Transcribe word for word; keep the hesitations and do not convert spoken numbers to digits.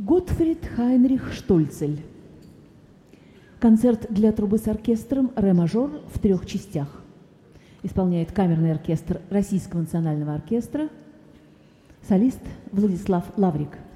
Готфрид Хайнрих Штольцель. Концерт для трубы с оркестром «Ре-мажор» в трех частях. Исполняет камерный оркестр Российского национального оркестра, солист Владислав Лаврик.